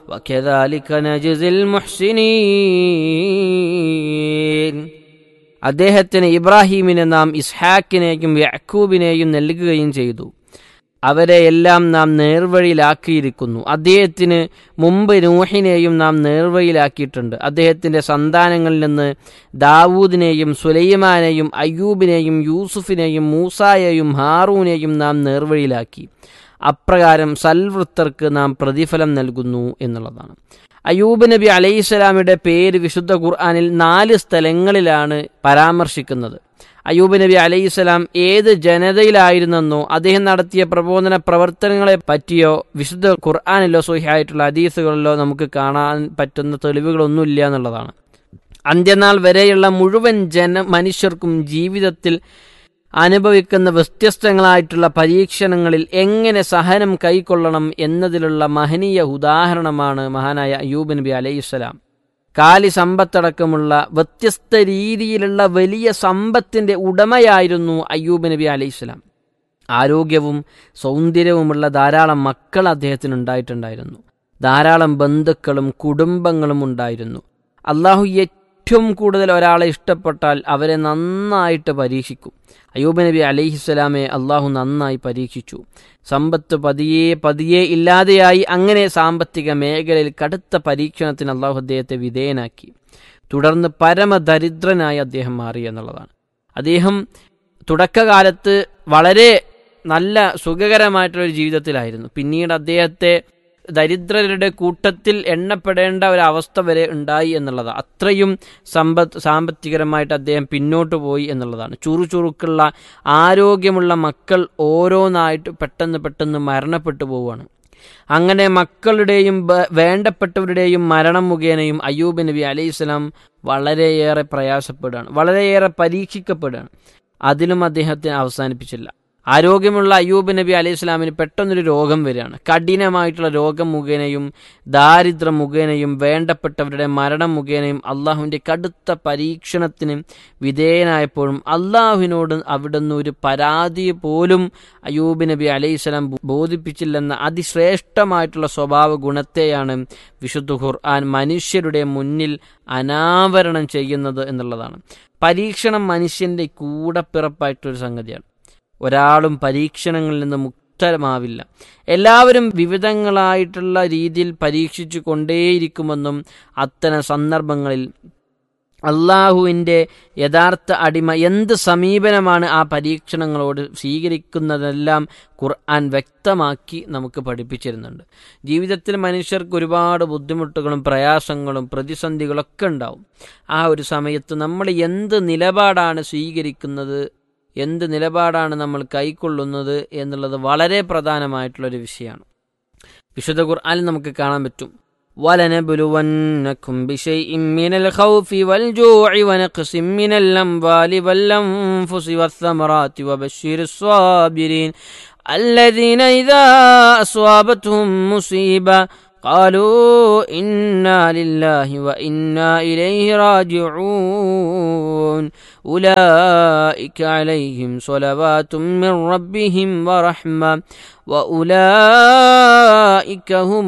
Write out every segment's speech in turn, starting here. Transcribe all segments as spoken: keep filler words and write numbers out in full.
വകദാലിക നജ്സിൽ മുഹ്സിനീൻ. അദ്ദേഹത്തിന് ഇബ്രാഹീമിനെ നാം ഇസ്ഹാക്കിനെയും യാക്കൂബിനെയും നൽകുകയും ചെയ്തു. അവരെ എല്ലാം നാം നേർവഴിയിലാക്കിയിരിക്കുന്നു. അദ്ദേഹത്തിന് മുമ്പ് നൂഹിനെയും നാം നേർവഴിയിലാക്കിയിട്ടുണ്ട്. അദ്ദേഹത്തിൻ്റെ സന്താനങ്ങളിൽ നിന്ന് ദാവൂദിനെയും സുലൈമാനെയും അയ്യൂബിനെയും യൂസുഫിനെയും മൂസായെയും ഹാറൂനെയും നാം നേർവഴിയിലാക്കി. അപ്രകാരം സൽവൃത്തർക്ക് നാം പ്രതിഫലം നൽകുന്നു എന്നുള്ളതാണ്. അയ്യൂബ് നബി അലൈഹിസ്സലാമിയുടെ പേര് വിശുദ്ധ ഖുർആനിൽ നാല് സ്ഥലങ്ങളിലാണ് പരാമർശിക്കുന്നത്. അയ്യൂബ് നബി അലൈഹിസ്സലാം ഏത് ജനതയിലായിരുന്നെന്നോ അദ്ദേഹം നടത്തിയ പ്രബോധന പ്രവർത്തനങ്ങളെ പറ്റിയോ വിശുദ്ധ ഖുർആനിലോ സ്വഹീഹായിട്ടുള്ള ഹദീസുകളിലോ നമുക്ക് കാണാൻ പറ്റുന്ന തെളിവുകളൊന്നുമില്ല എന്നുള്ളതാണ്. അന്ത്യനാൾ വരെയുള്ള മുഴുവൻ ജന മനുഷ്യർക്കും ജീവിതത്തിൽ അനുഭവിക്കുന്ന വ്യത്യസ്തങ്ങളായിട്ടുള്ള പരീക്ഷണങ്ങളിൽ എങ്ങനെ സഹനം കൈക്കൊള്ളണം എന്നതിലുള്ള മഹനീയ ഉദാഹരണമാണ് മഹാനായ അയ്യൂബ് നബി അലൈഹിസ്സലാം. കാലി സമ്പത്തടക്കമുള്ള വ്യത്യസ്ത രീതിയിലുള്ള വലിയ സമ്പത്തിൻ്റെ ഉടമയായിരുന്നു അയ്യൂബ് നബി അലൈഹിസ്സലാം. ആരോഗ്യവും സൗന്ദര്യവുമുള്ള ധാരാളം മക്കൾ അദ്ദേഹത്തിന് ഉണ്ടായിട്ടുണ്ടായിരുന്നു. ധാരാളം ബന്ധുക്കളും കുടുംബങ്ങളും ഉണ്ടായിരുന്നു. അള്ളാഹു ഏറ്റവും കൂടുതൽ ഒരാളെ ഇഷ്ടപ്പെട്ടാൽ അവരെ നന്നായിട്ട് പരീക്ഷിക്കും. അയ്യൂബ് നബി അലൈഹിസ്സലാമെ അള്ളാഹു നന്നായി പരീക്ഷിച്ചു. സമ്പത്ത് പതിയെ പതിയെ ഇല്ലാതെയായി. അങ്ങനെ സാമ്പത്തിക മേഖലയിൽ കടുത്ത പരീക്ഷണത്തിന് അള്ളാഹു അദ്ദേഹത്തെ വിധേയനാക്കി. തുടർന്ന് പരമദരിദ്രനായി അദ്ദേഹം മാറി എന്നുള്ളതാണ്. അദ്ദേഹം തുടക്കകാലത്ത് വളരെ നല്ല സുഖകരമായിട്ടുള്ളൊരു ജീവിതത്തിലായിരുന്നു. പിന്നീട് അദ്ദേഹത്തെ ദരിദ്രരുടെ കൂട്ടത്തിൽ എണ്ണപ്പെടേണ്ട ഒരവസ്ഥ വരെ ഉണ്ടായി എന്നുള്ളതാണ്. അത്രയും സമ്പത്ത് സാമ്പത്തികരമായിട്ട് അദ്ദേഹം പിന്നോട്ട് പോയി എന്നുള്ളതാണ്. ചുറുചുറുക്കുള്ള ആരോഗ്യമുള്ള മക്കൾ ഓരോന്നായിട്ട് പെട്ടെന്ന് പെട്ടെന്ന് മരണപ്പെട്ടു പോവുകയാണ്. അങ്ങനെ മക്കളുടെയും വേണ്ടപ്പെട്ടവരുടെയും മരണം മുഖേനയും അയ്യൂബ് നബി അലൈഹിസ്സലാം വളരെയേറെ പ്രയാസപ്പെടുകയാണ്, വളരെയേറെ പരീക്ഷിക്കപ്പെടുകയാണ്. അതിലും അദ്ദേഹത്തിന് അവസാനിപ്പിച്ചില്ല. ആരോഗ്യമുള്ള അയ്യൂബ് നബി അലൈഹി സ്വലാമിന് പെട്ടെന്നൊരു രോഗം വരികയാണ്. കഠിനമായിട്ടുള്ള രോഗം മുഖേനയും ദാരിദ്ര്യം മുഖേനയും വേണ്ടപ്പെട്ടവരുടെ മരണം മുഖേനയും അള്ളാഹുവിൻ്റെ കടുത്ത പരീക്ഷണത്തിന് വിധേയനായപ്പോഴും അള്ളാഹുവിനോട് അവിടുന്ന് ഒരു പരാതി പോലും അയ്യൂബ് നബി അലൈഹി സ്വലാം ബോധിപ്പിച്ചില്ലെന്ന അതിശ്രേഷ്ഠമായിട്ടുള്ള സ്വഭാവ ഗുണത്തെയാണ് വിശുദ്ധ ഖുർആൻ മനുഷ്യരുടെ മുന്നിൽ അനാവരണം ചെയ്യുന്നത് എന്നുള്ളതാണ്. പരീക്ഷണം മനുഷ്യൻ്റെ കൂടപ്പിറപ്പായിട്ടൊരു സംഗതിയാണ്. ഒരാളും പരീക്ഷണങ്ങളിൽ നിന്ന് മുക്തമാവില്ല. എല്ലാവരും വിവിധങ്ങളായിട്ടുള്ള രീതിയിൽ പരീക്ഷിച്ചു കൊണ്ടേയിരിക്കുമെന്നും അത്തരം സന്ദർഭങ്ങളിൽ അള്ളാഹുവിൻ്റെ യഥാർത്ഥ അടിമ എന്ത് സമീപനമാണ് ആ പരീക്ഷണങ്ങളോട് സ്വീകരിക്കുന്നതെല്ലാം ഖുർആൻ വ്യക്തമാക്കി നമുക്ക് പഠിപ്പിച്ചിരുന്നുണ്ട്. ജീവിതത്തിൽ മനുഷ്യർക്ക് ഒരുപാട് ബുദ്ധിമുട്ടുകളും പ്രയാസങ്ങളും പ്രതിസന്ധികളൊക്കെ ഉണ്ടാവും. ആ ഒരു സമയത്ത് നമ്മൾ എന്ത് നിലപാടാണ് സ്വീകരിക്കുന്നത്, എന്ത് നിലപാടാണ് നമ്മൾ കൈക്കൊള്ളുന്നത് എന്നുള്ളത് വളരെ പ്രധാനമായിട്ടുള്ളൊരു വിഷയമാണ്. വിശുദ്ധ ഖുർആനിൽ നമുക്ക് കാണാൻ പറ്റും, وَلَنَبْلُوَنَّكُمْ بِشَيْءٍ مِّنَ الْخَوْفِ وَالْجُوعِ وَنَقْصٍ مِّنَ الْأَمْوَالِ وَالْأَنفُسِ وَالثَّمَرَاتِ وَبَشِّرِ الصَّابِرِينَ الَّذِينَ إِذَا أَصَابَتْهُم مُّصِيبَةٌ قالوا إنا لله وإنا إليه راجعون أولئك عليهم صلوات من ربهم ورحمة وأولئك هم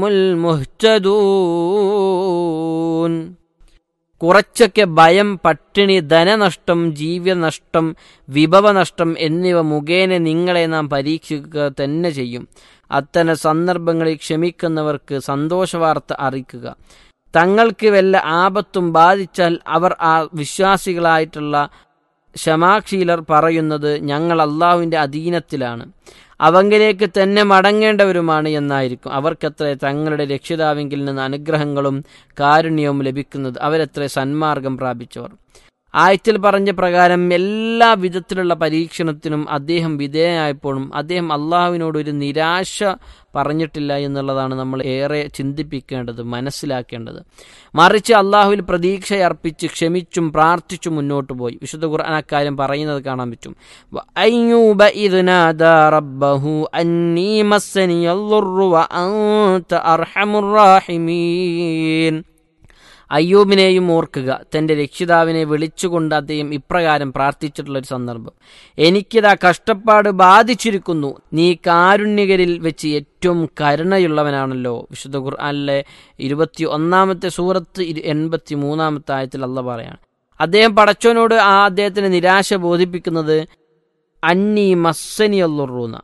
المهتدون. കുറച്ചൊക്കെ ഭയം, പട്ടിണി, ധനനഷ്ടം, ജീവനഷ്ടം, വിഭവനഷ്ടം എന്നിവ മുഖേന നിങ്ങളെ നാം പരീക്ഷിക്കുക തന്നെ ചെയ്യും. അത്തരം സന്ദർഭങ്ങളിൽ ക്ഷമിക്കുന്നവർക്ക് സന്തോഷവാർത്ത അറിയിക്കുക. തങ്ങൾക്ക് വല്ല ആപത്തും ബാധിച്ചാൽ അവർ ആ വിശ്വാസികളായിട്ടുള്ള ക്ഷമാശീലർ പറയുന്നത് ഞങ്ങൾ അള്ളാഹുവിൻ്റെ അധീനത്തിലാണ്, അവങ്കിലേക്ക് തന്നെ മടങ്ങേണ്ടവരുമാണ് എന്നായിരിക്കും. അവർക്കത്ര തങ്ങളുടെ രക്ഷിതാവിങ്കിൽ നിന്ന് അനുഗ്രഹങ്ങളും കാരുണ്യവും ലഭിക്കുന്നത്. അവരെത്ര സന്മാർഗം പ്രാപിച്ചവർ. ആയത്തിൽ പറഞ്ഞ പ്രകാരം എല്ലാ വിധത്തിലുള്ള പരീക്ഷണത്തിനും അദ്ദേഹം വിധേയനായപ്പോഴും അദ്ദേഹം അള്ളാഹുവിനോട് ഒരു നിരാശ പറഞ്ഞിട്ടില്ല എന്നുള്ളതാണ് നമ്മൾ ഏറെ ചിന്തിപ്പിക്കേണ്ടത്, മനസ്സിലാക്കേണ്ടത്. മറിച്ച് അള്ളാഹുവിൽ പ്രതീക്ഷയർപ്പിച്ച് ക്ഷമിച്ചും പ്രാർത്ഥിച്ചും മുന്നോട്ട് പോയി. വിശുദ്ധ ഖുർആൻ അക്കാര്യം പറയുന്നത് കാണാൻ പറ്റും. അയ്യൂബ ഇദ് നാദാ റബ്ബഹു അന്നീ മസ്സനിയൽ ദുർറു വഅൻത അർഹമുർ റാഹിമീൻ. അയ്യൂബിനെയും ഓർക്കുക. തൻ്റെ രക്ഷിതാവിനെ വിളിച്ചുകൊണ്ട് അദ്ദേഹം ഇപ്രകാരം പ്രാർത്ഥിച്ചിട്ടുള്ളൊരു സന്ദർഭം: എനിക്കിതാ കഷ്ടപ്പാട് ബാധിച്ചിരിക്കുന്നു, നീ കാരുണ്യകരിൽ വെച്ച് ഏറ്റവും കരുണയുള്ളവനാണല്ലോ. വിശുദ്ധ ഖുർആനിലെ ഇരുപത്തി ഒന്നാമത്തെ സൂറത്ത് എൺപത്തി മൂന്നാമത്തെ ആയത്തിൽ അള്ളാഹ് പറയാണ്. അദ്ദേഹം പടച്ചോനോട് ആ അദ്ദേഹത്തിന് നിരാശ ബോധിപ്പിക്കുന്നത് അന്നി മസ്സനി അല്ലുറൂന്ന,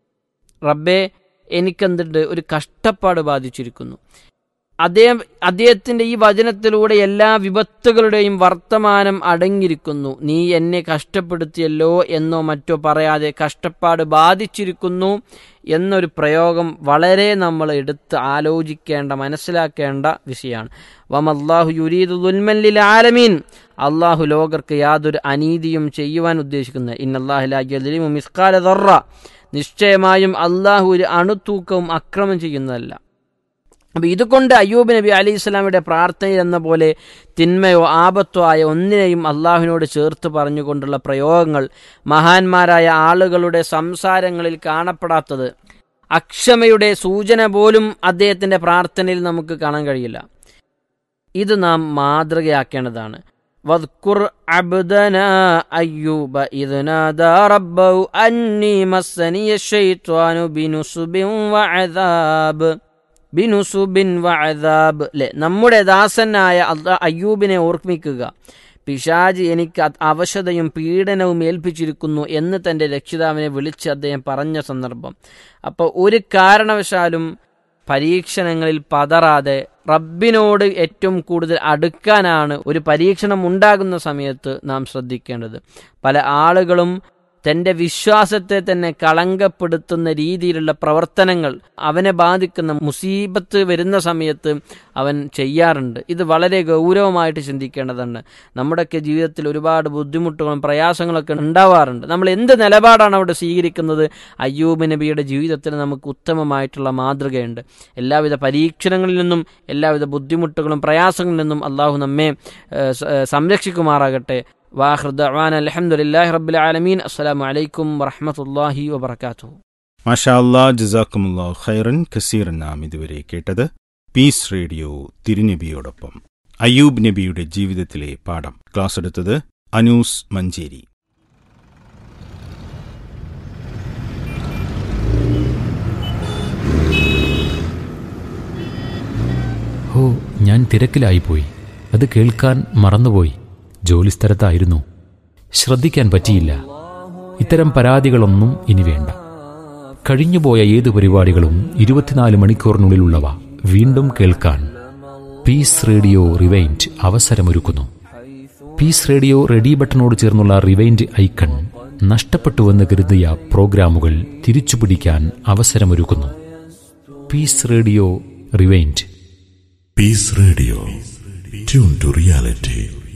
റബ്ബേ എനിക്കെന്തുണ്ട്, ഒരു കഷ്ടപ്പാട് ബാധിച്ചിരിക്കുന്നു. അദ്ദേഹം അദ്ദേഹത്തിൻ്റെ ഈ വചനത്തിലൂടെ എല്ലാ വിപത്തുകളുടെയും വർത്തമാനം അടങ്ങിയിരിക്കുന്നു. നീ എന്നെ കഷ്ടപ്പെടുത്തിയല്ലോ എന്നോ മറ്റോ പറയാതെ കഷ്ടപ്പാട് ബാധിച്ചിരിക്കുന്നു എന്നൊരു പ്രയോഗം വളരെ നമ്മൾ എടുത്ത് ആലോചിക്കേണ്ട, മനസ്സിലാക്കേണ്ട വിഷയമാണ്. വമല്ലാഹു യുരീദു ദുൽമൻ ലിൽ ആലമീൻ, അള്ളാഹു ലോകർക്ക് യാതൊരു അനീതിയും ചെയ്യുവാൻ ഉദ്ദേശിക്കുന്നത്. ഇന്നല്ലാഹു ലാ യദ്ലിമു മിസ്ഖാല ദർറ, നിശ്ചയമായും അള്ളാഹു ഒരു അണുത്തൂക്കവും അക്രമം ചെയ്യുന്നതല്ല. അപ്പോൾ ഇതുകൊണ്ട് അയ്യൂബ് നബി അലൈഹി സ്വലാമിയുടെ പ്രാർത്ഥനയിൽ എന്ന പോലെ തിന്മയോ ആപത്തോ ആയ ഒന്നിനെയും അള്ളാഹുവിനോട് ചേർത്ത് പറഞ്ഞുകൊണ്ടുള്ള പ്രയോഗങ്ങൾ മഹാന്മാരായ ആളുകളുടെ സംസാരങ്ങളിൽ കാണപ്പെടാത്തത്, അക്ഷമയുടെ സൂചന പോലും അദ്ദേഹത്തിൻ്റെ പ്രാർത്ഥനയിൽ നമുക്ക് കാണാൻ കഴിയില്ല. ഇത് നാം മാതൃകയാക്കേണ്ടതാണ്. വദ്കുർ അബ്ദനാ അയ്യൂബ ഇദ് നാദാ റബ്ബഹു അന്നി മസ്സനിയ ശൈത്വാനു ബിനുസുബിൻ വഅദാബ് ബിനുസുബിൻ വഅദാബ്. അല്ലേ, നമ്മുടെ ദാസനായ അയ്യൂബിനെ ഓർമ്മിക്കുക. പിശാച് എനിക്ക് അവശതയും പീഡനവും ഏൽപ്പിച്ചിരിക്കുന്നു എന്ന് തൻ്റെ രക്ഷിതാവിനെ വിളിച്ച് അദ്ദേഹം പറഞ്ഞ സന്ദർഭം. അപ്പോൾ ഒരു കാരണവശാലും പരീക്ഷണങ്ങളിൽ പതറാതെ റബ്ബിനോട് ഏറ്റവും കൂടുതൽ അടുക്കാനാണ് ഒരു പരീക്ഷണം ഉണ്ടാകുന്ന സമയത്ത് നാം ശ്രദ്ധിക്കേണ്ടത്. പല ആളുകളും തൻ്റെ വിശ്വാസത്തെ തന്നെ കളങ്കപ്പെടുത്തുന്ന രീതിയിലുള്ള പ്രവർത്തനങ്ങൾ അവനെ ബാധിക്കുന്ന മുസീബത്ത് വരുന്ന സമയത്ത് അവൻ ചെയ്യാറുണ്ട്. ഇത് വളരെ ഗൗരവമായിട്ട് ചിന്തിക്കേണ്ടതാണ്. നമ്മുടെയൊക്കെ ജീവിതത്തിൽ ഒരുപാട് ബുദ്ധിമുട്ടുകളും പ്രയാസങ്ങളൊക്കെ ഉണ്ടാവാറുണ്ട്. നമ്മൾ എന്ത് നിലപാടാണ് അവിടെ സ്വീകരിക്കുന്നത്? അയ്യൂബ് നബിയുടെ ജീവിതത്തിൽ നമുക്ക് ഉത്തമമായിട്ടുള്ള മാതൃകയുണ്ട്. എല്ലാവിധ പരീക്ഷണങ്ങളിൽ നിന്നും എല്ലാവിധ ബുദ്ധിമുട്ടുകളും പ്രയാസങ്ങളിൽ നിന്നും അള്ളാഹു നമ്മെ സംരക്ഷിക്കുമാറാകട്ടെ. വാഖിർ ദഅവാന അൽഹംദുലില്ലാഹി റബ്ബിൽ ആലമീൻ. അസ്സലാമു അലൈക്കും വറഹ്മത്തുള്ളാഹി വബറകാതുഹു. മാഷാ അല്ലാഹ്, ജസാക്കുമുല്ലാഹു ഖൈറൻ കസീറൻ. നാം ഇതുവരെ കേട്ടത് പീസ് റേഡിയോ തിരുനബിയോടൊപ്പം അയ്യൂബ് നബിയുടെ ജീവിതത്തിലെ പാഠം. ക്ലാസ് എടുത്തത് അനൂസ് മഞ്ചേരി. ഹോ, ഞാൻ തിരക്കിലായിപ്പോയി. അത് കേൾക്കാൻ മറന്നുപോയി. ജോലിസ്ഥലത്തായിരുന്നു, ശ്രദ്ധിക്കാൻ പറ്റിയില്ല. ഇത്തരം പരാതികളൊന്നും ഇനി വേണ്ട. കഴിഞ്ഞുപോയ ഏതു പരിപാടികളും ഇരുപത്തിനാല് മണിക്കൂറിനുള്ളിലുള്ളവ വീണ്ടും കേൾക്കാൻ piece radio rewind അവസരമൊരുക്കുന്നു. Piece radio ready ബട്ടണോട് ചേർന്നുള്ള റിവൈൻഡ് ഐക്കൺ നഷ്ടപ്പെട്ടുവെന്ന് കരുതിയ പ്രോഗ്രാമുകൾ തിരിച്ചുപിടിക്കാൻ അവസരമൊരുക്കുന്നു. Piece radio rewind. Piece radio, tune to reality.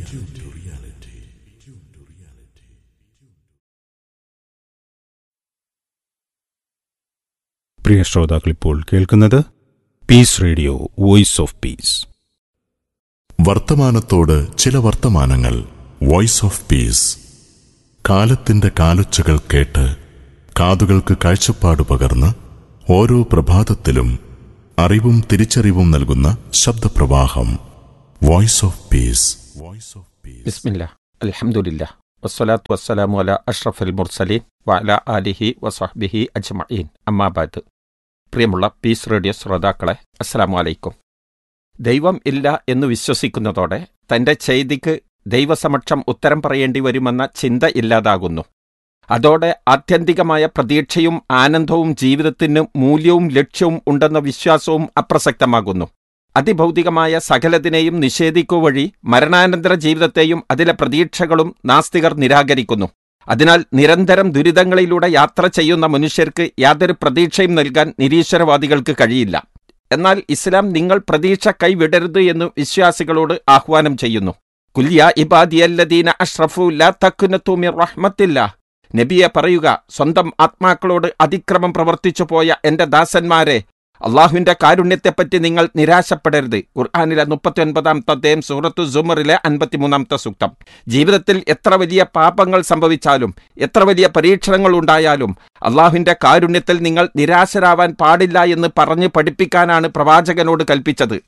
പ്രിയ ശ്രോതാക്കൾ, ഇപ്പോൾ കേൾക്കുന്നത് piece radio voice of peace. വർത്തമാനത്തോട് ചില വർത്തമാനങ്ങൾ. Voice of peace. കാലത്തിന്റെ കാലൊച്ചകൾ കേട്ട് കാതുകൾക്ക് കാഴ്ചപ്പാട് പകർന്ന് ഓരോ പ്രഭാതത്തിലും അറിവും തിരിച്ചറിവും നൽകുന്ന ശബ്ദപ്രവാഹം. Voice of peace. Voice of peace. ബിസ്മില്ലാ, അൽഹംദുലില്ലാ, വസ്സലാത്തു വസ്സലാമു അലാ അഷ്റഫിൽ മുർസലീൻ വഅലാ ആലിഹി വസഹ്ബിഹി അജ്മഈൻ. അമ്മാ ബഅദ്. പ്രിയമുള്ള പീസ് റേഡിയോ ശ്രോതാക്കളെ, അസ്സലാമു അലൈക്കും. ദൈവം ഇല്ല എന്ന് വിശ്വസിക്കുന്നതോടെ തന്റെ ചെയ്തിക്ക് ദൈവസമക്ഷം ഉത്തരം പറയേണ്ടി വരുമെന്ന ചിന്ത ഇല്ലാതാകുന്നു. അതോടെ ആത്യന്തികമായ പ്രതീക്ഷയും ആനന്ദവും ജീവിതത്തിന് മൂല്യവും ലക്ഷ്യവും ഉണ്ടെന്ന വിശ്വാസവും അപ്രസക്തമാകുന്നു. അതിഭൗതികമായ സകലതിനെയും നിഷേധിക്കുക വഴി മരണാനന്തര ജീവിതത്തെയും അതിലെ പ്രതീക്ഷകളും നാസ്തികർ നിരാകരിക്കുന്നു. അതിനാൽ നിരന്തരം ദുരിതങ്ങളിലൂടെ യാത്ര ചെയ്യുന്ന മനുഷ്യർക്ക് യാതൊരു പ്രതീക്ഷയും നൽകാൻ നിരീശ്വരവാദികൾക്ക് കഴിയില്ല. എന്നാൽ ഇസ്ലാം നിങ്ങൾ പ്രതീക്ഷ കൈവിടരുത് എന്ന് വിശ്വാസികളോട് ആഹ്വാനം ചെയ്യുന്നു. ഖുൽ യാ ഇബാദിയല്ലദീന അഷ്റഫു ലാ തഖ്നതു മിർ റഹ്മത്തില്ലാഹ്. നബിയെ പറയുക, സ്വന്തം ആത്മാക്കളോട് അതിക്രമം പ്രവർത്തിച്ചു പോയ എന്റെ ദാസന്മാരെ, അള്ളാഹുവിന്റെ കാരുണ്യത്തെപ്പറ്റി നിങ്ങൾ നിരാശപ്പെടരുത്. ഖുർആനിലെ മുപ്പത്തി ഒൻപതാമത്തെ അധ്യായം സൂറത്തു സുമറിലെ അൻപത്തിമൂന്നാമത്തെ സൂക്തം. ജീവിതത്തിൽ എത്ര വലിയ പാപങ്ങൾ സംഭവിച്ചാലും എത്ര വലിയ പരീക്ഷണങ്ങൾ ഉണ്ടായാലും അള്ളാഹുവിന്റെ കാരുണ്യത്തിൽ നിങ്ങൾ നിരാശരാവാൻ പാടില്ല എന്ന് പറഞ്ഞ് പഠിപ്പിക്കാനാണ് പ്രവാചകനോട് കൽപ്പിച്ചത്.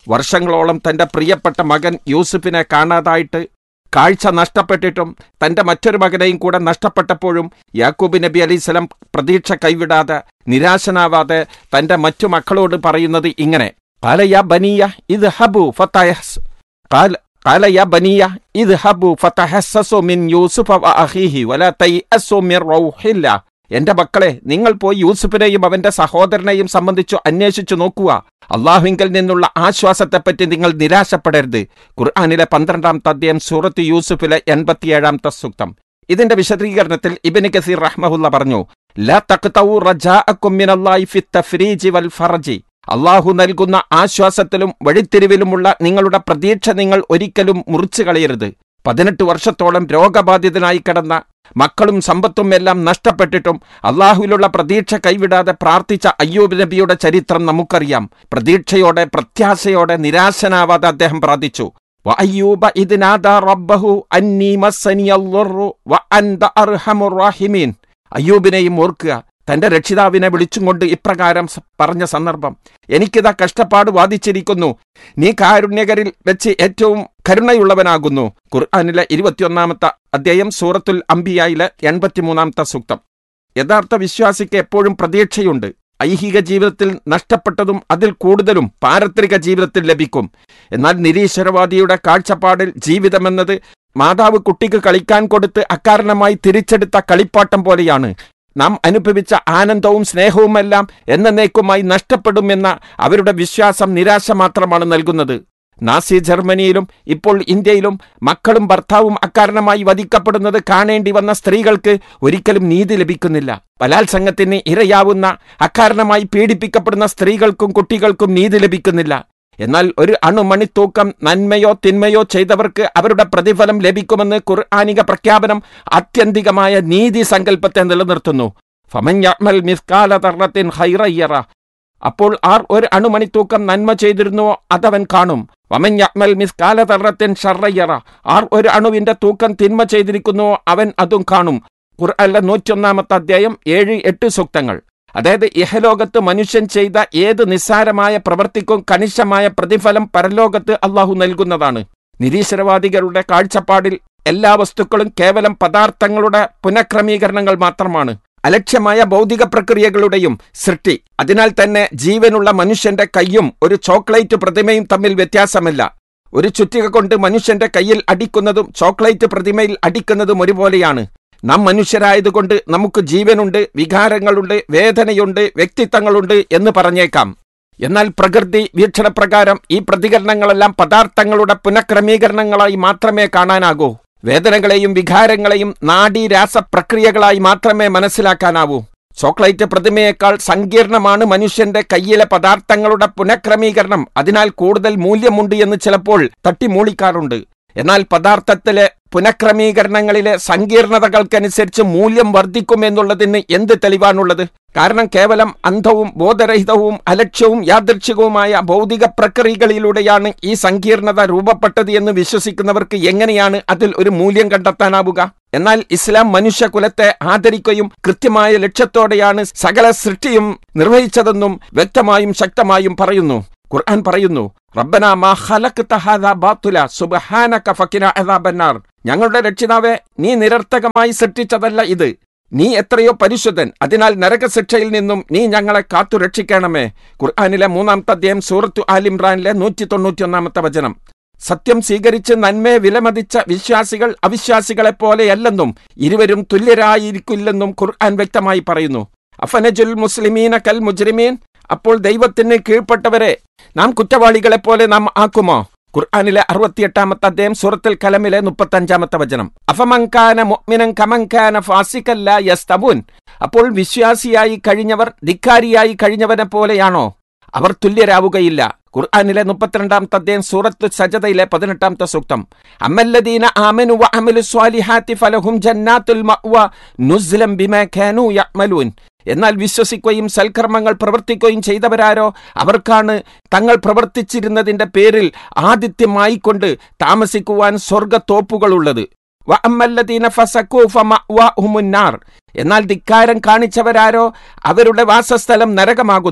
വർഷങ്ങളോളം തന്റെ പ്രിയപ്പെട്ട മകൻ യൂസുഫിനെ കാണാതായിട്ട്, കാഴ്ച നഷ്ടപ്പെട്ടിട്ടും തന്റെ മറ്റൊരു മകനെയും കൂടെ നഷ്ടപ്പെട്ടപ്പോഴും യാക്കൂബ് നബി അലൈഹിസ്സലാം പ്രതീക്ഷ കൈവിടാതെ, നിരാശനാവാതെ തന്റെ മറ്റു മക്കളോട് പറയുന്നത് ഇങ്ങനെ: ഖാല യാ ബനിയ ഇദ്ഹബു ഫതഹസ് ഖാല ഖാല യാ ബനിയ ഇദ്ഹബു ഫതഹസ്സസു മിൻ യൂസുഫ വ അഖീഹി വലാ തയഅസു മിർ റൗഹില്ലാ. എന്റെ മക്കളെ, നിങ്ങൾ പോയി യൂസുഫിനെയും അവന്റെ സഹോദരനെയും സംബന്ധിച്ചു അന്വേഷിച്ചു നോക്കുക. അള്ളാഹുവിങ്കൽ നിന്നുള്ള ആശ്വാസത്തെപ്പറ്റി നിങ്ങൾ നിരാശപ്പെടരുത്. ഖുർആനിലെ പന്ത്രണ്ടാമത്തെ അധ്യായം സൂറത്ത് യൂസുഫിലെ എൺപത്തിയേഴാമത്തെ സൂക്തം. ഇതിന്റെ വിശദീകരണത്തിൽ ഇബ്നു കസീർ റഹ്മഹുല്ല പറഞ്ഞു: ലാ തഖ്തഉ റജാഅകും മിനല്ലാഹി ഫി തഫ്രീജി വൽ ഫർജി. അള്ളാഹു നൽകുന്ന ആശ്വാസത്തിലും വഴിത്തിരിവിലുമുള്ള നിങ്ങളുടെ പ്രതീക്ഷ നിങ്ങൾ ഒരിക്കലും മുറിച്ചു കളയരുത്. പതിനെട്ട് വർഷത്തോളം രോഗബാധിതനായി കിടന്ന മക്കളും സമ്പത്തും എല്ലാം നഷ്ടപ്പെട്ടിട്ടും അള്ളാഹുവിലുള്ള പ്രതീക്ഷ കൈവിടാതെ പ്രാർത്ഥിച്ച അയ്യൂബ് നബിയുടെ ചരിത്രം നമുക്കറിയാം. പ്രതീക്ഷയോടെ, പ്രത്യാശയോടെ, നിരാശനാവാതെ അദ്ദേഹം പ്രാർത്ഥിച്ചു. വഅയ്യൂബ ഇദ് നാദാ റബ്ബഹു അന്നീ മസ്സനിയൽ ളുർറു വഅൻത അർഹമുർ റഹീമീൻ. അയ്യൂബിനെയും ഓർക്കുക, തന്റെ രക്ഷിതാവിനെ വിളിച്ചും കൊണ്ട് ഇപ്രകാരം പറഞ്ഞ സന്ദർഭം: എനിക്കിതാ കഷ്ടപ്പാട് വാദിച്ചിരിക്കുന്നു, നീ കാരുണ്യകരിൽ വെച്ച് ഏറ്റവും കരുണയുള്ളവനാകുന്നു. ഖുർആനിലെ ഇരുപത്തിയൊന്നാമത്തെ അധ്യായം സൂറത്തുൽ അംബിയായിലെ എൺപത്തിമൂന്നാമത്തെ സൂക്തം. യഥാർത്ഥ വിശ്വാസിക്ക് എപ്പോഴും പ്രതീക്ഷയുണ്ട്. ഐഹിക ജീവിതത്തിൽ നഷ്ടപ്പെട്ടതും അതിൽ കൂടുതലും പാരത്രിക ജീവിതത്തിൽ ലഭിക്കും. എന്നാൽ നിരീശ്വരവാദിയുടെ കാഴ്ചപ്പാടിൽ ജീവിതമെന്നത് മാതാവ് കുട്ടിക്ക് കളിക്കാൻ കൊടുത്ത് അകാരണമായി തിരിച്ചെടുത്ത കളിപ്പാട്ടം പോലെയാണ്. നാം അനുഭവിച്ച ആനന്ദവും സ്നേഹവുമെല്ലാം എന്നേക്കുമായി നഷ്ടപ്പെടുമെന്ന അവരുടെ വിശ്വാസം നിരാശ മാത്രമാണ് നൽകുന്നത്. നാസി ജർമ്മനിയിലും ഇപ്പോൾ ഇന്ത്യയിലും മക്കളും ഭർത്താവും അകാരണമായി വധിക്കപ്പെടുന്നത് കാണേണ്ടി വന്ന സ്ത്രീകൾക്ക് ഒരിക്കലും നീതി ലഭിക്കുന്നില്ല. ബലാത്സംഗത്തിന് ഇരയാവുന്ന, അകാരണമായി പീഡിപ്പിക്കപ്പെടുന്ന സ്ത്രീകൾക്കും കുട്ടികൾക്കും നീതി ലഭിക്കുന്നില്ല. എന്നാൽ ഒരു അണുമണിത്തൂക്കം നന്മയോ തിന്മയോ ചെയ്തവർക്ക് അവരുടെ പ്രതിഫലം ലഭിക്കുമെന്ന് ഖുർആനിക പ്രഖ്യാപനം ആത്യന്തികമായ നീതി സങ്കല്പത്തെ നിലനിർത്തുന്നു. ഫമൻ യഅ്മൽ മിസ്കാല ദർറത്തിൻ ഖൈറൻ യറ. അപ്പോൾ ആർ ഒരു അണുമണിത്തൂക്കം നന്മ ചെയ്തിരുന്നുവോ അതവൻ കാണും. വമൻ യഅ്മൽ മിസ്കാല ദർറത്തിൻ ശർറൻ യറ. ആർ ഒരു അണുവിന്റെ തൂക്കം തിന്മ ചെയ്തിരിക്കുന്നുവോ അവൻ അതും കാണും. ഖുർആനിലെ നൂറ്റൊന്നാമത്തെ അധ്യായം ഏഴ് എട്ട് സൂക്തങ്ങൾ. അതായത് ഇഹലോകത്ത് മനുഷ്യൻ ചെയ്ത ഏത് നിസ്സാരമായ പ്രവൃത്തിക്കും കണിശമായ പ്രതിഫലം പരലോകത്ത് അള്ളാഹു നൽകുന്നതാണ്. നിരീശ്വരവാദികളുടെ കാഴ്ചപ്പാടിൽ എല്ലാ വസ്തുക്കളും കേവലം പദാർത്ഥങ്ങളുടെ പുനഃക്രമീകരണങ്ങൾ മാത്രമാണ്, അലക്ഷ്യമായ ഭൗതിക പ്രക്രിയകളുടെയും സൃഷ്ടി. അതിനാൽ തന്നെ ജീവനുള്ള മനുഷ്യന്റെ കൈയും ഒരു ചോക്ലേറ്റ് പ്രതിമയും തമ്മിൽ വ്യത്യാസമില്ല. ഒരു ചുറ്റിക കൊണ്ട് മനുഷ്യന്റെ കയ്യിൽ അടിക്കുന്നതും ചോക്ലേറ്റ് പ്രതിമയിൽ അടിക്കുന്നതും ഒരുപോലെയാണ്. നാം മനുഷ്യരായതുകൊണ്ട് നമുക്ക് ജീവനുണ്ട്, വികാരങ്ങളുണ്ട്, വേദനയുണ്ട്, വ്യക്തിത്വങ്ങളുണ്ട് എന്ന് പറഞ്ഞേക്കാം. എന്നാൽ പ്രകൃതി വീക്ഷണപ്രകാരം ഈ പ്രതികരണങ്ങളെല്ലാം പദാർത്ഥങ്ങളുടെ പുനഃക്രമീകരണങ്ങളായി മാത്രമേ കാണാനാകൂ. വേദനകളെയും വികാരങ്ങളെയും നാഡീരാസ പ്രക്രിയകളായി മാത്രമേ മനസ്സിലാക്കാനാവൂ. ചോക്ലേറ്റ് പ്രതിമയേക്കാൾ സങ്കീർണമാണ് മനുഷ്യന്റെ കയ്യിലെ പദാർത്ഥങ്ങളുടെ പുനഃക്രമീകരണം. അതിനാൽ കൂടുതൽ മൂല്യമുണ്ട് എന്ന് ചിലപ്പോൾ തട്ടിമൂളിക്കാറുണ്ട്. എന്നാൽ പദാർത്ഥത്തിലെ പുനഃക്രമീകരണങ്ങളിലെ സങ്കീർണതകൾക്കനുസരിച്ച് മൂല്യം വർദ്ധിക്കുമെന്നുള്ളതിന് എന്ത് തെളിവാണുള്ളത്? കാരണം കേവലം അന്ധവും ബോധരഹിതവും അലക്ഷ്യവും യാദൃച്ഛികവുമായ ഭൗതിക പ്രക്രിയകളിലൂടെയാണ് ഈ സങ്കീർണത രൂപപ്പെട്ടത് എന്ന് വിശ്വസിക്കുന്നവർക്ക് എങ്ങനെയാണ് അതിൽ ഒരു മൂല്യം കണ്ടെത്താനാവുക? എന്നാൽ ഇസ്ലാം മനുഷ്യകുലത്തെ ആദരിക്കുകയും കൃത്യമായ ലക്ഷ്യത്തോടെയാണ് സകല സൃഷ്ടിയും നിർവഹിച്ചതെന്നും വ്യക്തമായും ശക്തമായും പറയുന്നു. ഖുർആൻ പറയുന്നു: റബ്ബനാ മാ ഖലഖ്ത ഹാദാ ബാത്തില സുബ്ഹാനക ഫഖിനാ അദാബന്നാർ. ഞങ്ങളുടെ രക്ഷിതാവേ, നീ നിരർത്ഥകമായി സൃഷ്ടിച്ചതല്ല ഇത്. നീ എത്രയോ പരിശുദ്ധൻ. അതിനാൽ നരകശിക്ഷയിൽ നിന്നും നീ ഞങ്ങളെ കാത്തു രക്ഷിക്കണമേ. ഖുർആനിലെ മൂന്നാമത്തെ അധ്യായം സൂറത്തു ആൽ ഇംറാനിലെ നൂറ്റി തൊണ്ണൂറ്റി ഒന്നാമത്തെ വചനം. സത്യം സ്വീകരിച്ച് നന്മയെ വിലമതിച്ച വിശ്വാസികൾ അവിശ്വാസികളെപ്പോലെയല്ലെന്നും ഇരുവരും തുല്യരായിരിക്കില്ലെന്നും ഖുർആൻ വ്യക്തമായി പറയുന്നു. അഫനജുൽ മുസ്ലിമീന കൽ മുജ്രിമീൻ. അപ്പോൾ ദൈവത്തിന് കീഴ്പ്പെട്ടവരെ നാം കുറ്റവാളികളെപ്പോലെ നാം ആക്കുമോ? ഖുർആനിലെ അറുപത്തിയെട്ടാമത്തെ അധ്യായം സൂറത്തുൽ കലമിലെ മുപ്പത്തി അഞ്ചാമത്തെ വചനം. അഫമൻകാന മുഅ്മിനൻ കമൻകാന ഫാസിഖൻ ലാ യസ്തബൂൻ. അപ്പോൾ വിശ്വാസിയായി കഴിഞ്ഞവർ ധിക്കാരിയായി കഴിഞ്ഞവനെ പോലെയാണോ? അവർ തുല്യരാവുകയില്ല. ഖുർആനിലെ മുപ്പത്തിരണ്ടാമത്തെ അധ്യായം സൂറത്തു സജദയിലെ പതിനെട്ടാമത്തെ സൂക്തം. അമ്മല്ലദീന ആമനു വഅമലു സ്വാലിഹാത്തി ഫലഹും ജന്നാത്തുൽ മഅ്വ നുസ്ലം ബിമാ കാനൂ യഅമലൂൻ. എന്നാൽ വിശ്വസിക്കുകയും സൽക്കർമ്മങ്ങൾ പ്രവർത്തിക്കുകയും ചെയ്തവരാരോ അവർക്കാണ് തങ്ങൾ പ്രവർത്തിച്ചിരുന്നതിന്റെ പേരിൽ ആതിഥ്യമായിക്കൊണ്ട് താമസിക്കുവാൻ സ്വർഗത്തോപ്പുകളുള്ളത്. വഅമ്മല്ലദീന ഫസഖൂ ഫമഅ്വാഹുമുന്നാർ. എന്നാൽ ധിക്കാരം കാണിച്ചവരാരോ അവരുടെ വാസസ്ഥലം നരകമാകുന്നു.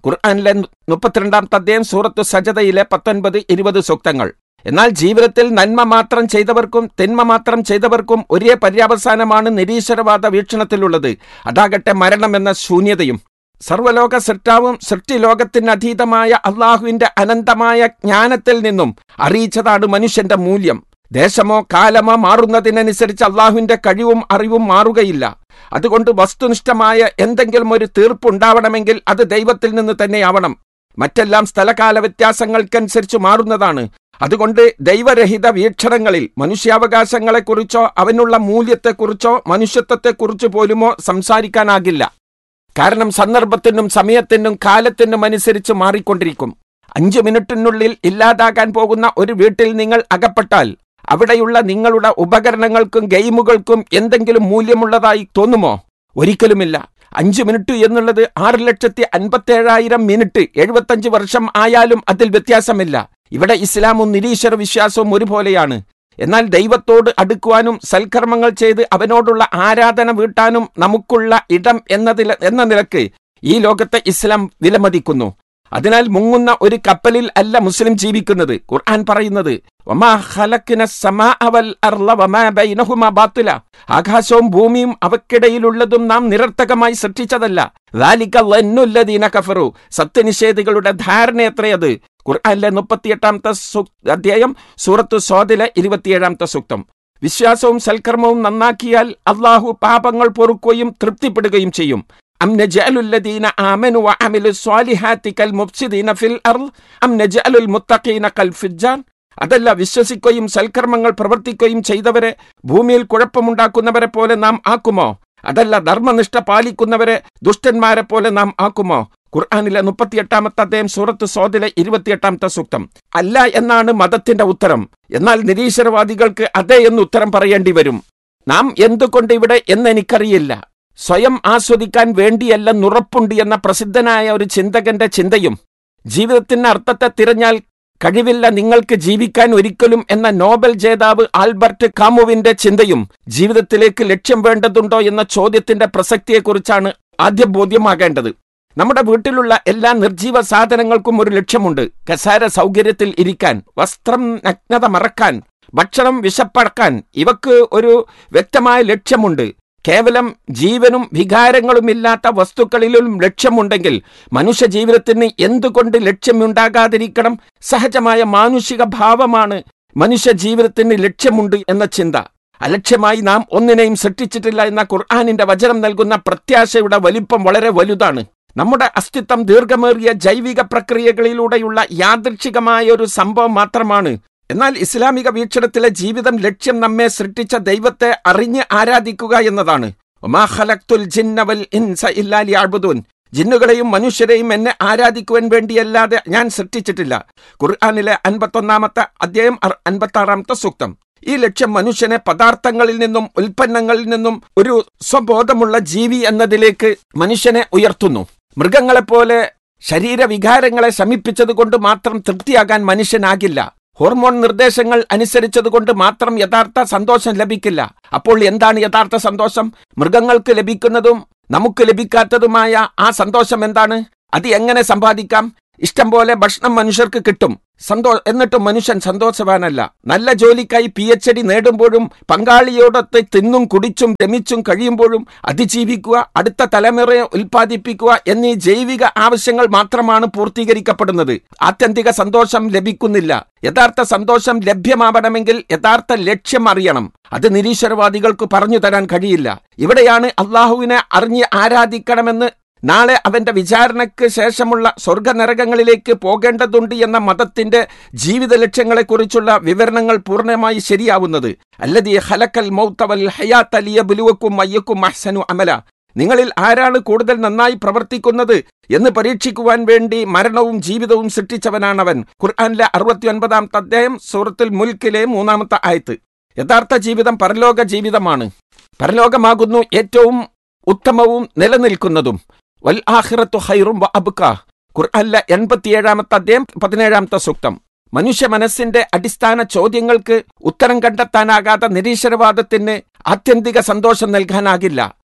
ഖുർആനിലെ മുപ്പത്തിരണ്ടാമത്തെ അധ്യായം സൂറത്തു സജദയിലെ പത്തൊൻപത് ഇരുപത് സൂക്തങ്ങൾ. എന്നാൽ ജീവിതത്തിൽ നന്മ മാത്രം ചെയ്തവർക്കും തിന്മ മാത്രം ചെയ്തവർക്കും ഒരേ പര്യാവസാനമാണ് നിരീശ്വരവാദ വീക്ഷണത്തിലുള്ളത്. അതാകട്ടെ മരണം എന്ന ശൂന്യതയും. സർവ്വലോക സൃഷ്ടാവും സൃഷ്ടിലോകത്തിന് അതീതമായ അള്ളാഹുവിന്റെ അനന്തമായ ജ്ഞാനത്തിൽ നിന്നും അറിയിച്ചതാണ് മനുഷ്യന്റെ മൂല്യം. ദേശമോ കാലമോ മാറുന്നതിനനുസരിച്ച് അള്ളാഹുവിന്റെ കഴിവും അറിവും മാറുകയില്ല. അതുകൊണ്ട് വസ്തുനിഷ്ഠമായ എന്തെങ്കിലും ഒരു തീർപ്പുണ്ടാവണമെങ്കിൽ അത് ദൈവത്തിൽ നിന്ന് തന്നെയാവണം. മറ്റെല്ലാം സ്ഥലകാല വ്യത്യാസങ്ങൾക്കനുസരിച്ച് മാറുന്നതാണ്. അതുകൊണ്ട് ദൈവരഹിത വീക്ഷണങ്ങളിൽ മനുഷ്യാവകാശങ്ങളെക്കുറിച്ചോ അവനുള്ള മൂല്യത്തെക്കുറിച്ചോ മനുഷ്യത്വത്തെക്കുറിച്ച് പോലുമോ സംസാരിക്കാനാകില്ല. കാരണം സന്ദർഭത്തിനും സമയത്തിനും കാലത്തിനും അനുസരിച്ച് മാറിക്കൊണ്ടിരിക്കും. അഞ്ചു മിനിറ്റിനുള്ളിൽ ഇല്ലാതാകാൻ പോകുന്ന ഒരു വീട്ടിൽ നിങ്ങൾ അകപ്പെട്ടാൽ അവിടെയുള്ള നിങ്ങളുടെ ഉപകരണങ്ങൾക്കും ഗെയിമുകൾക്കും എന്തെങ്കിലും മൂല്യമുള്ളതായി തോന്നുമോ? ഒരിക്കലുമില്ല. അഞ്ചു മിനിറ്റ് എന്നുള്ളത് ആറ് ലക്ഷത്തി അൻപത്തേഴായിരം മിനിറ്റ് എഴുപത്തഞ്ച് വർഷം ആയാലും അതിൽ വ്യത്യാസമില്ല. ഇവിടെ ഇസ്ലാമും നിരീശ്വര വിശ്വാസവും ഒരുപോലെയാണ്. എന്നാൽ ദൈവത്തോട് അടുക്കുവാനും സൽക്കർമ്മങ്ങൾ ചെയ്ത് അവനോടുള്ള ആരാധന വീട്ടാനും നമുക്കുള്ള ഇടം എന്നതിൽ എന്ന നിലക്ക് ഈ ലോകത്തെ ഇസ്ലാം വിലമതിക്കുന്നു. അതിനാൽ മുങ്ങുന്ന ഒരു കപ്പലിൽ അല്ല മുസ്ലിം ജീവിക്കുന്നത്. ഖുർആൻ പറയുന്നത് വമാ ഖലഖ്ന സമാഅ വൽ അർള വമാ ബൈനഹുമാ ബാത്തില, ആകാശവും ഭൂമിയും അവക്കിടയിലുള്ളതും നാം നിരർത്ഥകമായി സൃഷ്ടിച്ചതല്ല. ദാലിക ളന്നുല്ലദീന കഫറു, സത്യനിഷേധികളുടെ ധാരണ എത്രയത്. ഖുർആനിലെ മുപ്പത്തിയെട്ടാമത്തെ അധ്യായം സൂറത്ത് സ്വാദിലെ ഇരുപത്തിയേഴാമത്തെ സൂക്തം. വിശ്വാസവും സൽക്കർമ്മവും നന്നാക്കിയാൽ അള്ളാഹു പാപങ്ങൾ പൊറുക്കുകയും തൃപ്തിപ്പെടുകയും ചെയ്യും. അം നജഅലുല്ലദീന ആമനു വഅമിലു സ്വാലിഹാത്തി കൽ മുഫ്സിദീന ഫിൽ അർള് അം നജഅലുൽ മുത്തഖീന കൽ ഫിജ്ജാർ, അതല്ല വിശ്വസിക്കുകയും സൽക്കർമ്മങ്ങൾ പ്രവർത്തിക്കുകയും ചെയ്തവരെ ഭൂമിയിൽ കുഴപ്പമുണ്ടാക്കുന്നവരെ പോലെ നാം ആക്കുമോ? അതല്ല ധർമ്മനിഷ്ഠ പാലിക്കുന്നവരെ ദുഷ്ടന്മാരെ പോലെ നാം ആക്കുമോ? ഖുർആനിലെ മുപ്പത്തിയെട്ടാമത്തെ അധ്യായം സൂറത്ത് സ്വാദിലെ ഇരുപത്തിയെട്ടാമത്തെ സൂക്തം. അല്ല എന്നാണ് മതത്തിന്റെ ഉത്തരം. എന്നാൽ നിരീശ്വരവാദികൾക്ക് അതെ എന്ന് ഉത്തരം പറയേണ്ടി വരും. നാം എന്തുകൊണ്ട് ഇവിടെ എന്ന് എനിക്കറിയില്ല. സ്വയം ആസ്വദിക്കാൻ വേണ്ടിയല്ല നുറപ്പുണ്ട് എന്ന പ്രസിദ്ധനായ ഒരു ചിന്തകന്റെ ചിന്തയും ജീവിതത്തിന്റെ അർത്ഥത്തെ തിരഞ്ഞാൽ കഴിവില്ല നിങ്ങൾക്ക് ജീവിക്കാൻ ഒരിക്കലും എന്ന നോബൽ ജേതാവ് ആൽബർട്ട് കാമുവിന്റെ ചിന്തയും ജീവിതത്തിലേക്ക് ലക്ഷ്യം വേണ്ടതുണ്ടോ എന്ന ചോദ്യത്തിന്റെ പ്രസക്തിയെക്കുറിച്ചാണ് ആദ്യം ബോധ്യമാകേണ്ടത്. നമ്മുടെ വീട്ടിലുള്ള എല്ലാ നിർജീവ സാധനങ്ങൾക്കും ഒരു ലക്ഷ്യമുണ്ട്. കസാര സൗകര്യത്തിൽ ഇരിക്കാൻ, വസ്ത്രം നഗ്നത മറക്കാൻ, ഭക്ഷണം വിശപ്പടക്കാൻ, ഇവക്ക് ഒരു വ്യക്തമായ ലക്ഷ്യമുണ്ട്. കേവലം ജീവനും വികാരങ്ങളുമില്ലാത്ത വസ്തുക്കളിലും ലക്ഷ്യമുണ്ടെങ്കിൽ മനുഷ്യ ജീവിതത്തിന് എന്തുകൊണ്ട് ലക്ഷ്യമുണ്ടാകാതിരിക്കണം? സഹജമായ മാനുഷിക ഭാവമാണ് മനുഷ്യ ജീവിതത്തിന് ലക്ഷ്യമുണ്ട് എന്ന ചിന്ത. അലക്ഷ്യമായി നാം ഒന്നിനെയും സൃഷ്ടിച്ചിട്ടില്ല എന്ന ഖുർആനിന്റെ വചനം നൽകുന്ന പ്രത്യാശയുടെ വലിപ്പം വളരെ വലുതാണ്. നമ്മുടെ അസ്തിത്വം ദീർഘമേറിയ ജൈവിക പ്രക്രിയകളിലൂടെയുള്ള യാദൃച്ഛികമായ ഒരു സംഭവം മാത്രമാണ്. എന്നാൽ ഇസ്ലാമിക വീക്ഷണത്തിലെ ജീവിതം ലക്ഷ്യം നമ്മെ സൃഷ്ടിച്ച ദൈവത്തെ അറിഞ്ഞ് ആരാധിക്കുക എന്നതാണ്. വമാ ഖലഖ്തുൽ ജിന്ന വൽ ഇൻസ ഇല്ലാ ലിയഅ്ബുദൂൻ, ജിന്നുകളെയും മനുഷ്യരെയും എന്നെ ആരാധിക്കുവാൻ വേണ്ടിയല്ലാതെ ഞാൻ സൃഷ്ടിച്ചിട്ടില്ല. ഖുർആനിലെ അൻപത്തൊന്നാമത്തെ അധ്യായം അൻപത്താറാമത്തെ സൂക്തം. ഈ ലക്ഷ്യം മനുഷ്യനെ പദാർത്ഥങ്ങളിൽ നിന്നും ഉൽപ്പന്നങ്ങളിൽ നിന്നും ഒരു സ്വബോധമുള്ള ജീവി എന്നതിലേക്ക് മനുഷ്യനെ ഉയർത്തുന്നു. മൃഗങ്ങളെപ്പോലെ ശരീരവികാരങ്ങളെ ശമിപ്പിച്ചതുകൊണ്ട് മാത്രം തൃപ്തിയാകാൻ മനുഷ്യനാകില്ല. ഹോർമോൺ നിർദ്ദേശങ്ങൾ അനുസരിച്ചതുകൊണ്ട് മാത്രം യഥാർത്ഥ സന്തോഷം ലഭിക്കില്ല. അപ്പോൾ എന്താണ് യഥാർത്ഥ സന്തോഷം? മൃഗങ്ങൾക്ക് ലഭിക്കുന്നതും നമുക്ക് ലഭിക്കാത്തതുമായ ആ സന്തോഷം എന്താണ്? അത് എങ്ങനെ സമ്പാദിക്കാം? ഇഷ്ടം പോലെ ഭക്ഷണം മനുഷ്യർക്ക് കിട്ടും, സന്തോ എന്നിട്ടും മനുഷ്യൻ സന്തോഷവാനല്ല. നല്ല ജോലിക്കായി പി എച്ച് ഡി നേടുമ്പോഴും പങ്കാളിയോടൊത്ത് തിന്നും കുടിച്ചും രമിച്ചും കഴിയുമ്പോഴും അതിജീവിക്കുക, അടുത്ത തലമുറയെ ഉൽപ്പാദിപ്പിക്കുക എന്നീ ജൈവിക ആവശ്യങ്ങൾ മാത്രമാണ് പൂർത്തീകരിക്കപ്പെടുന്നത്. ആത്യന്തിക സന്തോഷം ലഭിക്കുന്നില്ല. യഥാർത്ഥ സന്തോഷം ലഭ്യമാവണമെങ്കിൽ യഥാർത്ഥ ലക്ഷ്യം അറിയണം. അത് നിരീശ്വരവാദികൾക്ക് പറഞ്ഞു തരാൻ കഴിയില്ല. ഇവിടെയാണ് അള്ളാഹുവിനെ അറിഞ്ഞ് ആരാധിക്കണമെന്ന്, നാളെ അവന്റെ വിചാരണയ്ക്ക് ശേഷമുള്ള സ്വർഗനരകങ്ങളിലേക്ക് പോകേണ്ടതുണ്ട് എന്ന മതത്തിന്റെ ജീവിത ലക്ഷ്യങ്ങളെക്കുറിച്ചുള്ള വിവരണങ്ങൾ പൂർണ്ണമായി ശരിയാവുന്നത്. അല്ലദീ ഖലഖൽ മൗത വൽ ഹയാത ലിയബ്ലുവക്കും അയ്യക്കും അഹ്സനു അമല, നിങ്ങളിൽ ആരാണ് കൂടുതൽ നന്നായി പ്രവർത്തിക്കുന്നത് എന്ന് പരീക്ഷിക്കുവാൻ വേണ്ടി മരണവും ജീവിതവും സൃഷ്ടിച്ചവനാണവൻ. ഖുർആനിലെ അറുപത്തി ഒൻപതാമത്തെ അധ്യായം സൂറത്തുൽ മുൽക്കിലെ മൂന്നാമത്തെ ആയത്ത്. യഥാർത്ഥ ജീവിതം പരലോക ജീവിതമാണ്. പരലോകമാകുന്നു ഏറ്റവും ഉത്തമവും നിലനിൽക്കുന്നതും. വൽ ആഖിറത്തു ഖൈറും വ അബ്കാ, ഖുർആനിലെ എൺപത്തിയേഴാമത്തെ അധ്യായം പതിനേഴാമത്തെ സൂക്തം. മനുഷ്യ മനസ്സിന്റെ അടിസ്ഥാന ചോദ്യങ്ങൾക്ക് ഉത്തരം കണ്ടെത്താനാകാത്ത നിരീശ്വരവാദത്തിന് ആത്യന്തിക സന്തോഷം നൽകാനാകില്ല.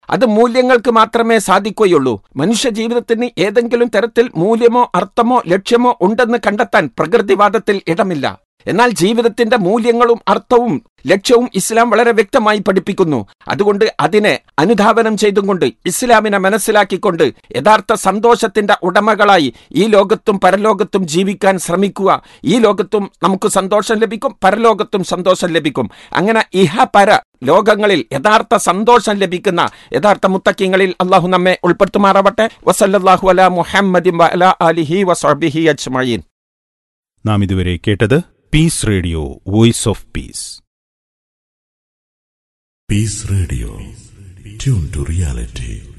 അത് മൂല്യങ്ങൾക്ക് മാത്രമേ സാധിക്കുകയുള്ളൂ. മനുഷ്യ ജീവിതത്തിന് ഏതെങ്കിലും തരത്തിൽ മൂല്യമോ അർത്ഥമോ ലക്ഷ്യമോ ഉണ്ടെന്ന് കണ്ടെത്താൻ പ്രകൃതിവാദത്തിൽ ഇടമില്ല. എന്നാൽ ജീവിതത്തിന്റെ മൂല്യങ്ങളും അർത്ഥവും ലക്ഷ്യവും ഇസ്ലാം വളരെ വ്യക്തമായി പഠിപ്പിക്കുന്നു. അതുകൊണ്ട് അതിനെ അനുധാവനം ചെയ്തുകൊണ്ട് ഇസ്ലാമിനെ മനസ്സിലാക്കിക്കൊണ്ട് യഥാർത്ഥ സന്തോഷത്തിന്റെ ഉടമകളായി ഈ ലോകത്തും പരലോകത്തും ജീവിക്കാൻ ശ്രമിക്കുക. ഈ ലോകത്തും നമുക്ക് സന്തോഷം ലഭിക്കും, പരലോകത്തും സന്തോഷം ലഭിക്കും. അങ്ങനെ ഇഹ പര ലോകങ്ങളിൽ യഥാർത്ഥ സന്തോഷം ലഭിക്കുന്ന യഥാർത്ഥ മുത്തഖീങ്ങളിൽ അള്ളാഹു നമ്മെ ഉൾപ്പെടുത്തുമാറാവട്ടെ. വസല്ലല്ലാഹു അലാ മുഹമ്മദിൻ വഅലാ ആലിഹി വസഹ്ബിഹി അജ്മഈൻ. നാം ഇതുവരെ കേട്ടത് piece radio voice of peace. Piece radio tune to reality.